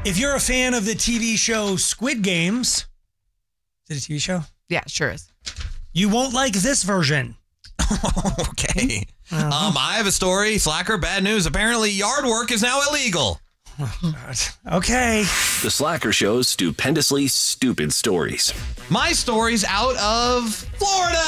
If you're a fan of the TV show Squid Games, is it a TV show? Yeah, sure is. You won't like this version. Okay. I have a story. Slacker, bad news. Apparently, yard work is now illegal. Okay. The Slacker Show's stupendously stupid stories. My story's out of Florida.